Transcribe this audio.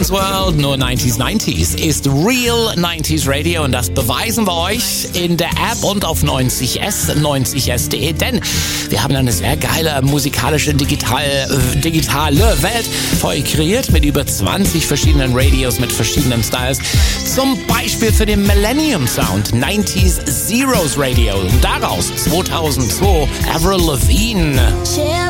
Man's World, nur 90s ist Real 90s Radio und das beweisen wir euch in der App und auf 90s, 90s.de, denn wir haben eine sehr geile musikalische digitale Welt für euch kreiert mit über 20 verschiedenen Radios mit verschiedenen Styles. Zum Beispiel für den Millennium Sound 90s Zeros Radio und daraus 2002 Avril Lavigne.